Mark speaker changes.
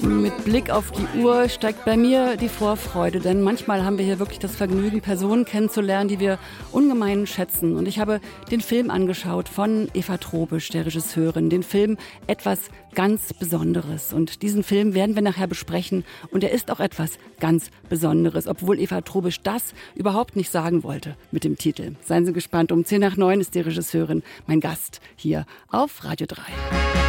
Speaker 1: Mit Blick auf die Uhr steigt bei mir die Vorfreude, denn manchmal haben wir hier wirklich das Vergnügen, Personen kennenzulernen, die wir ungemein schätzen. Und ich habe den Film angeschaut von Eva Trobisch, der Regisseurin, den Film Etwas ganz Besonderes. Und diesen Film werden wir nachher besprechen und er ist auch etwas ganz Besonderes, obwohl Eva Trobisch das überhaupt nicht sagen wollte mit dem Titel. Seien Sie gespannt, um 8:10 ist die Regisseurin mein Gast hier auf Radio 3.